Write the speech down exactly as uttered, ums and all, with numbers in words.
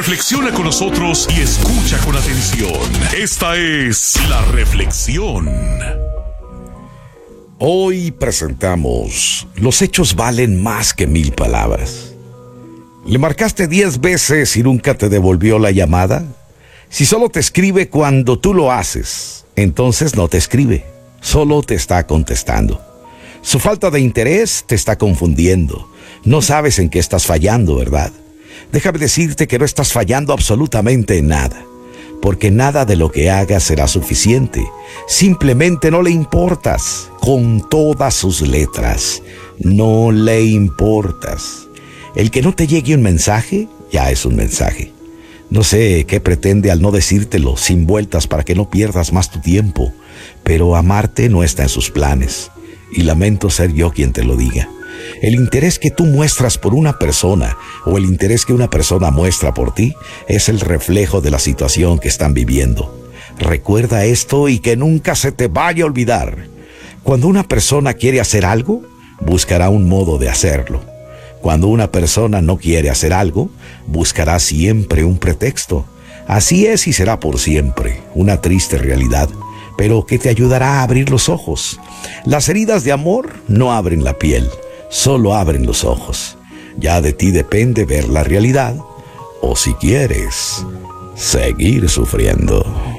Reflexiona con nosotros y escucha con atención. Esta es La Reflexión. Hoy presentamos: los hechos valen más que mil palabras. ¿Le marcaste diez veces y nunca te devolvió la llamada? Si solo te escribe cuando tú lo haces, entonces no te escribe, solo te está contestando. Su falta de interés te está confundiendo. No sabes en qué estás fallando, ¿verdad? Déjame decirte que no estás fallando absolutamente en nada, porque nada de lo que hagas será suficiente. Simplemente no le importas, con todas sus letras. No le importas. El que no te llegue un mensaje, ya es un mensaje. No sé qué pretende al no decírtelo sin vueltas para que no pierdas más tu tiempo, pero amarte no está en sus planes, y lamento ser yo quien te lo diga. El interés que tú muestras por una persona o el interés que una persona muestra por ti es el reflejo de la situación que están viviendo. Recuerda esto y que nunca se te vaya a olvidar. Cuando una persona quiere hacer algo, buscará un modo de hacerlo. Cuando una persona no quiere hacer algo, buscará siempre un pretexto. Así es y será por siempre, una triste realidad, pero que te ayudará a abrir los ojos. Las heridas de amor no abren la piel, solo abren los ojos. Ya de ti depende ver la realidad, o si quieres, seguir sufriendo.